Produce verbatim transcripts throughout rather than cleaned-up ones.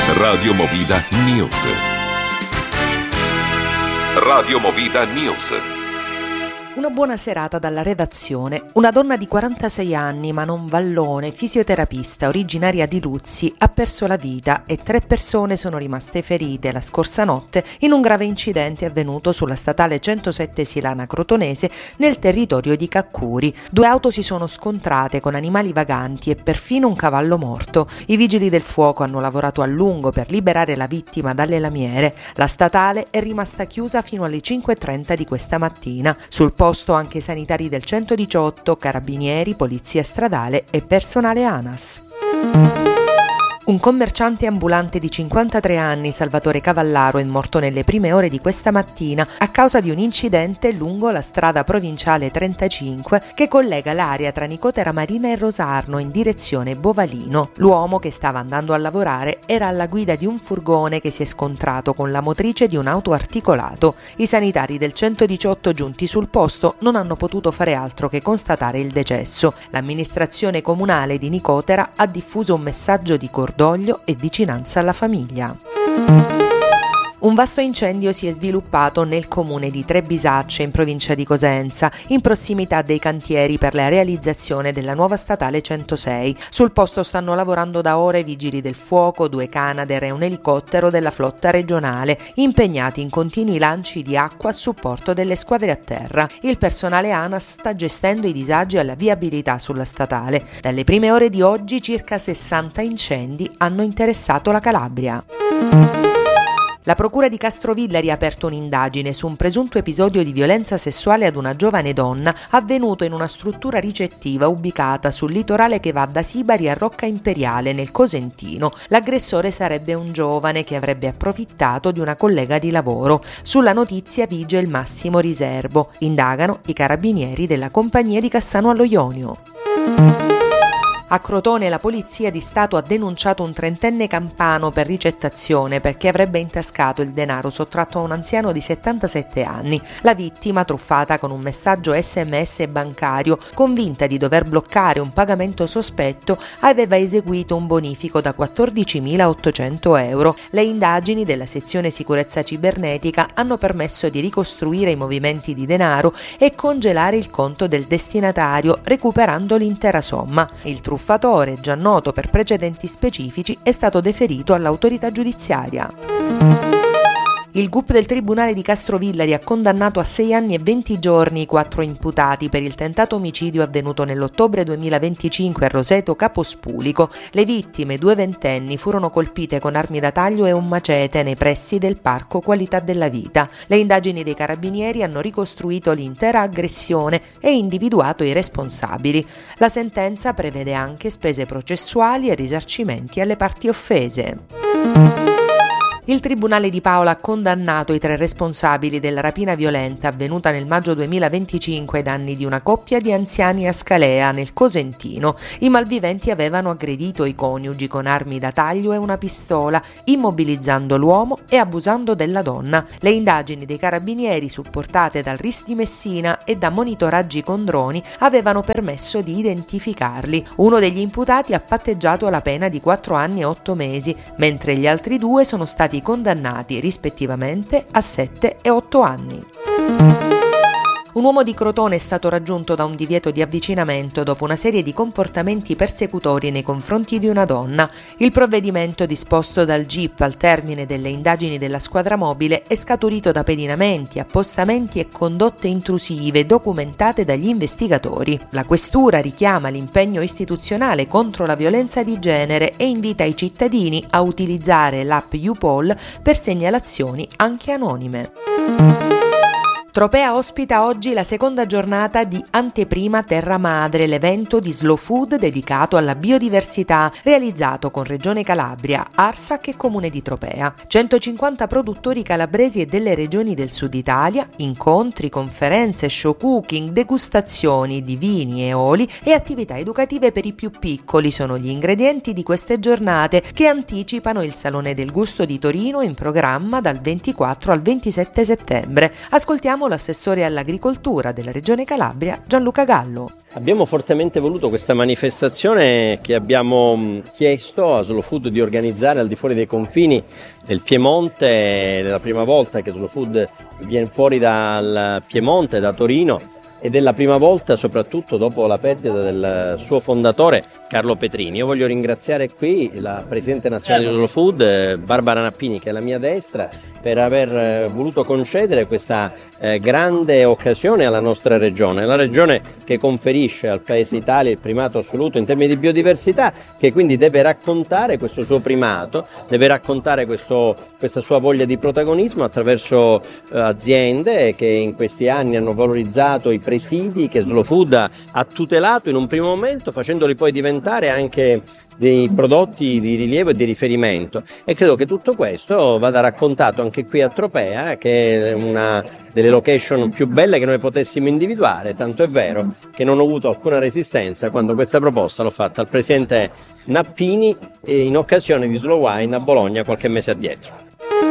Radio Movida News. Radio Movida News. Una buona serata dalla redazione. Una donna di quarantasei anni, Manon Vallone, fisioterapista originaria di Luzzi, ha perso la vita e tre persone sono rimaste ferite la scorsa notte in un grave incidente avvenuto sulla statale centosette Silana Crotonese nel territorio di Caccuri. Due auto si sono scontrate con animali vaganti e perfino un cavallo morto. I vigili del fuoco hanno lavorato a lungo per liberare la vittima dalle lamiere. La statale è rimasta chiusa fino alle cinque e trenta di questa mattina. Sul posto anche i sanitari del centodiciotto, carabinieri, polizia stradale e personale ANAS. Un commerciante ambulante di cinquantatré anni, Salvatore Cavallaro, è morto nelle prime ore di questa mattina a causa di un incidente lungo la strada provinciale trentacinque che collega l'area tra Nicotera Marina e Rosarno in direzione Bovalino. L'uomo, che stava andando a lavorare, era alla guida di un furgone che si è scontrato con la motrice di un auto articolato. I sanitari del centodiciotto giunti sul posto non hanno potuto fare altro che constatare il decesso. L'amministrazione comunale di Nicotera ha diffuso un messaggio di cordoglio e vicinanza alla famiglia. Un vasto incendio si è sviluppato nel comune di Trebisacce, in provincia di Cosenza, in prossimità dei cantieri per la realizzazione della nuova statale centosei. Sul posto stanno lavorando da ore vigili del fuoco, due Canadair e un elicottero della flotta regionale, impegnati in continui lanci di acqua a supporto delle squadre a terra. Il personale ANAS sta gestendo i disagi alla viabilità sulla statale. Dalle prime ore di oggi circa sessanta incendi hanno interessato la Calabria. La procura di Castrovillari ha aperto un'indagine su un presunto episodio di violenza sessuale ad una giovane donna avvenuto in una struttura ricettiva ubicata sul litorale che va da Sibari a Rocca Imperiale nel Cosentino. L'aggressore sarebbe un giovane che avrebbe approfittato di una collega di lavoro. Sulla notizia vige il massimo riservo. Indagano i carabinieri della compagnia di Cassano allo Ionio. A Crotone la polizia di Stato ha denunciato un trentenne campano per ricettazione perché avrebbe intascato il denaro sottratto a un anziano di settantasette anni. La vittima, truffata con un messaggio sms bancario, convinta di dover bloccare un pagamento sospetto, aveva eseguito un bonifico da quattordicimilaottocento euro. Le indagini della sezione sicurezza cibernetica hanno permesso di ricostruire i movimenti di denaro e congelare il conto del destinatario, recuperando l'intera somma. Il truffatore, già noto per precedenti specifici, è stato deferito all'autorità giudiziaria. Il G U P del Tribunale di Castrovillari ha condannato a sei anni e venti giorni i quattro imputati per il tentato omicidio avvenuto nell'ottobre duemilaventicinque a Roseto Capospulico. Le vittime, due ventenni, furono colpite con armi da taglio e un macete nei pressi del Parco Qualità della Vita. Le indagini dei carabinieri hanno ricostruito l'intera aggressione e individuato i responsabili. La sentenza prevede anche spese processuali e risarcimenti alle parti offese. Il Tribunale di Paola ha condannato i tre responsabili della rapina violenta avvenuta nel maggio duemilaventicinque ai danni di una coppia di anziani a Scalea, nel Cosentino. I malviventi avevano aggredito i coniugi con armi da taglio e una pistola, immobilizzando l'uomo e abusando della donna. Le indagini dei carabinieri, supportate dal R I S di Messina e da monitoraggi con droni, avevano permesso di identificarli. Uno degli imputati ha patteggiato la pena di quattro anni e otto mesi, mentre gli altri due sono stati condannati rispettivamente a sette e otto anni. Un uomo di Crotone è stato raggiunto da un divieto di avvicinamento dopo una serie di comportamenti persecutori nei confronti di una donna. Il provvedimento disposto dal G I P al termine delle indagini della squadra mobile è scaturito da pedinamenti, appostamenti e condotte intrusive documentate dagli investigatori. La questura richiama l'impegno istituzionale contro la violenza di genere e invita i cittadini a utilizzare l'app YouPoll per segnalazioni anche anonime. Tropea ospita oggi la seconda giornata di Anteprima Terra Madre, l'evento di Slow Food dedicato alla biodiversità, realizzato con Regione Calabria, ARSAC e Comune di Tropea. centocinquanta produttori calabresi e delle regioni del Sud Italia, incontri, conferenze, show cooking, degustazioni di vini e oli e attività educative per i più piccoli sono gli ingredienti di queste giornate che anticipano il Salone del Gusto di Torino in programma dal ventiquattro al ventisette settembre. Ascoltiamo Sentiamo l'assessore all'agricoltura della Regione Calabria, Gianluca Gallo. Abbiamo fortemente voluto questa manifestazione che abbiamo chiesto a Slow Food di organizzare al di fuori dei confini del Piemonte. È la prima volta che Slow Food viene fuori dal Piemonte, da Torino, ed è la prima volta soprattutto dopo la perdita del suo fondatore Carlo Petrini. Io voglio ringraziare qui la Presidente Nazionale di Slow Food, Barbara Nappini, che è alla mia destra, per aver voluto concedere questa eh, grande occasione alla nostra regione, la regione che conferisce al Paese Italia il primato assoluto in termini di biodiversità, che quindi deve raccontare questo suo primato, deve raccontare questo, questa sua voglia di protagonismo attraverso eh, aziende che in questi anni hanno valorizzato i presidi che Slow Food ha, ha tutelato in un primo momento, facendoli poi diventare anche dei prodotti di rilievo e di riferimento, e credo che tutto questo vada raccontato anche qui a Tropea, che è una delle location più belle che noi potessimo individuare, tanto è vero che non ho avuto alcuna resistenza quando questa proposta l'ho fatta al Presidente Nappini in occasione di Slow Wine a Bologna qualche mese addietro.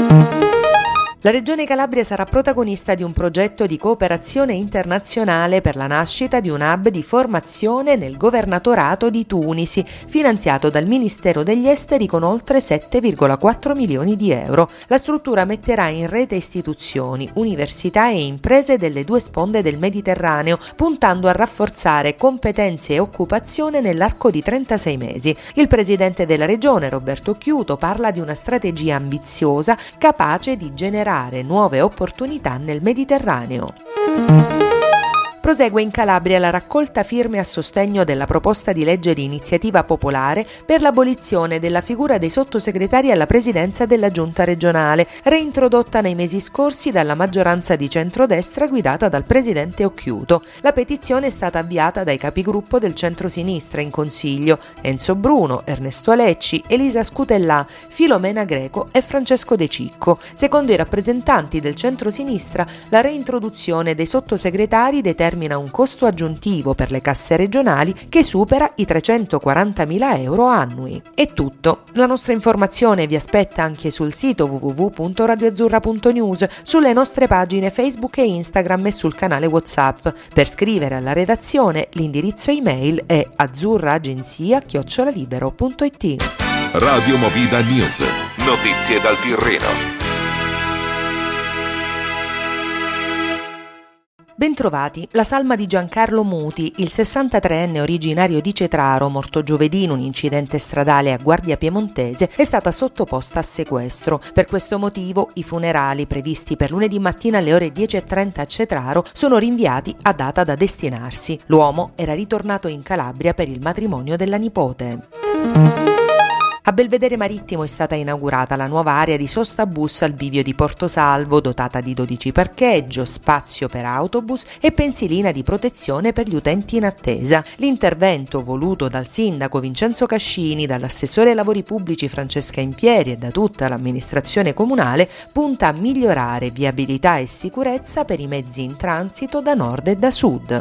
La Regione Calabria sarà protagonista di un progetto di cooperazione internazionale per la nascita di un hub di formazione nel governatorato di Tunisi, finanziato dal Ministero degli Esteri con oltre sette virgola quattro milioni di euro. La struttura metterà in rete istituzioni, università e imprese delle due sponde del Mediterraneo, puntando a rafforzare competenze e occupazione nell'arco di trentasei mesi. Il presidente della Regione, Roberto Occhiuto, parla di una strategia ambiziosa capace di generare nuove opportunità nel Mediterraneo. Prosegue in Calabria la raccolta firme a sostegno della proposta di legge di iniziativa popolare per l'abolizione della figura dei sottosegretari alla presidenza della giunta regionale, reintrodotta nei mesi scorsi dalla maggioranza di centrodestra guidata dal presidente Occhiuto. La petizione è stata avviata dai capigruppo del centro-sinistra in consiglio, Enzo Bruno, Ernesto Alecci, Elisa Scutellà, Filomena Greco e Francesco De Cicco. Secondo i rappresentanti del centro-sinistra, la reintroduzione dei sottosegretari determina un costo aggiuntivo per le casse regionali che supera i trecentoquarantamila euro annui. È tutto. La nostra informazione vi aspetta anche sul sito w w w punto radio azzurra punto news, sulle nostre pagine Facebook e Instagram e sul canale WhatsApp. Per scrivere alla redazione l'indirizzo email è azzurraagenzia chiocciola libero punto it. Radio Movida News. Notizie dal Tirreno. Bentrovati, la salma di Giancarlo Muti, il sessantatreenne originario di Cetraro, morto giovedì in un incidente stradale a Guardia Piemontese, è stata sottoposta a sequestro. Per questo motivo i funerali, previsti per lunedì mattina alle ore dieci e trenta a Cetraro, sono rinviati a data da destinarsi. L'uomo era ritornato in Calabria per il matrimonio della nipote. A Belvedere Marittimo è stata inaugurata la nuova area di sosta bus al bivio di Portosalvo, dotata di dodici parcheggio, spazio per autobus e pensilina di protezione per gli utenti in attesa. L'intervento, voluto dal sindaco Vincenzo Cascini, dall'assessore ai lavori pubblici Francesca Impieri e da tutta l'amministrazione comunale, punta a migliorare viabilità e sicurezza per i mezzi in transito da nord e da sud.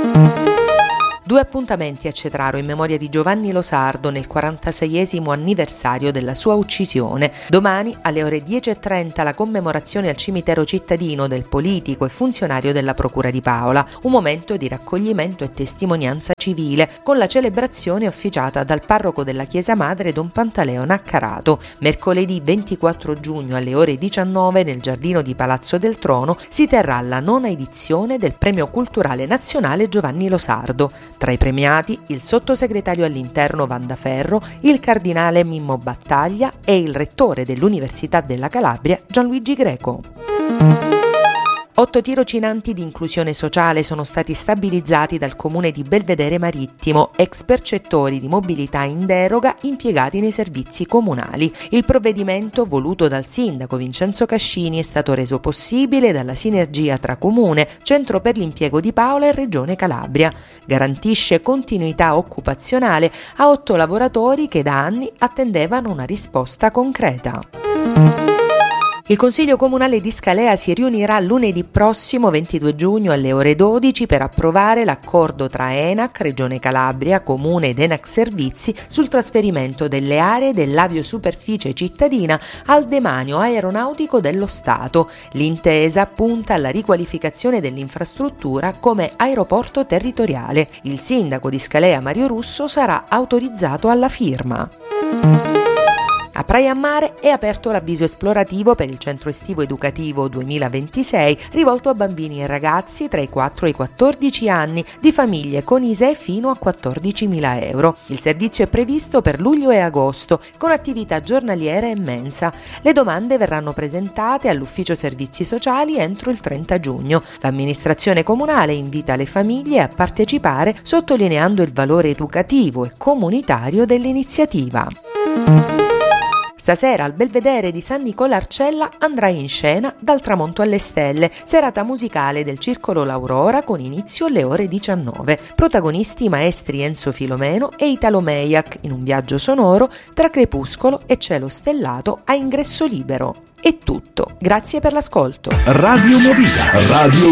Due appuntamenti a Cetraro in memoria di Giovanni Lo Sardo nel quarantaseiesimo anniversario della sua uccisione. Domani alle ore dieci e trenta la commemorazione al cimitero cittadino del politico e funzionario della Procura di Paola, un momento di raccoglimento e testimonianza civile con la celebrazione officiata dal parroco della Chiesa Madre Don Pantaleo Naccarato. Mercoledì ventiquattro giugno alle ore diciannove nel giardino di Palazzo del Trono si terrà la nona edizione del Premio Culturale Nazionale Giovanni Lo Sardo. Tra i premiati il sottosegretario all'interno Vanda Ferro, il cardinale Mimmo Battaglia e il rettore dell'Università della Calabria Gianluigi Greco. Otto tirocinanti di inclusione sociale sono stati stabilizzati dal comune di Belvedere Marittimo, ex percettori di mobilità in deroga impiegati nei servizi comunali. Il provvedimento, voluto dal sindaco Vincenzo Cascini, è stato reso possibile dalla sinergia tra comune, Centro per l'impiego di Paola e Regione Calabria. Garantisce continuità occupazionale a otto lavoratori che da anni attendevano una risposta concreta. Il Consiglio Comunale di Scalea si riunirà lunedì prossimo ventidue giugno alle ore dodici per approvare l'accordo tra ENAC, Regione Calabria, Comune ed ENAC Servizi sul trasferimento delle aree dell'aviosuperficie cittadina al demanio aeronautico dello Stato. L'intesa punta alla riqualificazione dell'infrastruttura come aeroporto territoriale. Il sindaco di Scalea, Mario Russo, sarà autorizzato alla firma. A Praia a Mare è aperto l'avviso esplorativo per il centro estivo educativo duemilaventisei rivolto a bambini e ragazzi tra i quattro e i quattordici anni di famiglie con I S E E fino a quattordicimila euro. Il servizio è previsto per luglio e agosto con attività giornaliere e mensa. Le domande verranno presentate all'ufficio servizi sociali entro il trenta giugno. L'amministrazione comunale invita le famiglie a partecipare sottolineando il valore educativo e comunitario dell'iniziativa. Stasera al Belvedere di San Nicola Arcella andrà in scena Dal tramonto alle stelle, serata musicale del Circolo L'Aurora con inizio alle ore diciannove. Protagonisti i maestri Enzo Filomeno e Italo Meiac in un viaggio sonoro tra crepuscolo e cielo stellato a ingresso libero. È tutto, grazie per l'ascolto. Radio Movida, Radio